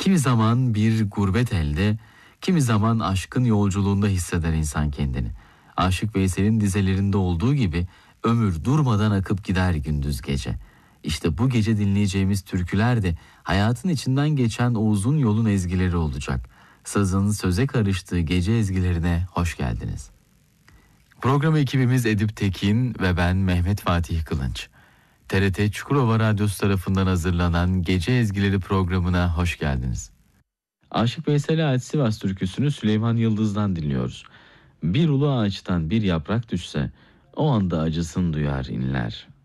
Kimi zaman bir gurbet elde, kimi zaman aşkın yolculuğunda hisseder insan kendini. Aşık Veysel'in dizelerinde olduğu gibi ömür durmadan akıp gider gündüz gece. İşte bu gece dinleyeceğimiz türküler de hayatın içinden geçen o uzun yolun ezgileri olacak. Sazın söze karıştığı gece ezgilerine hoş geldiniz. Program ekibimiz Edip Tekin ve ben Mehmet Fatih Kılınç. TRT Çukurova Radyosu tarafından hazırlanan Gece Ezgileri programına hoş geldiniz. Aşık Veysel'e ait Sivas türküsünü Süleyman Yıldız'dan dinliyoruz. Bir ulu ağaçtan bir yaprak düşse, o anda acısını duyar inler.